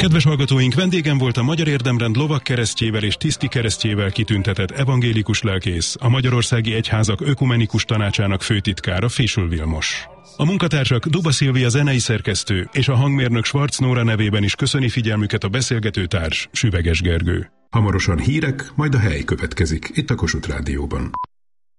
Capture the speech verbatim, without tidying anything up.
Kedves hallgatóink, vendégem volt a Magyar Érdemrend lovagkeresztjével és tiszti keresztjével kitüntetett evangélikus lelkész, a Magyarországi Egyházak Ökumenikus Tanácsának főtitkára, Fischl Vilmos. A munkatársak Duba Szilvia zenei szerkesztő és a hangmérnök Schwarz Nóra nevében is köszöni figyelmüket a beszélgetőtárs, Süveges Gergő. Hamarosan hírek, majd a hely következik itt a Kossuth Rádióban.